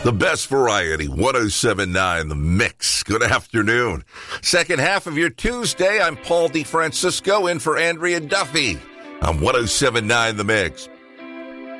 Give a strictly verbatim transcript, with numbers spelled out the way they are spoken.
The best variety, one oh seven point nine The Mix. Good afternoon. Second half of your Tuesday, I'm Paul DeFrancisco in for Andrea Duffy on one oh seven point nine The Mix.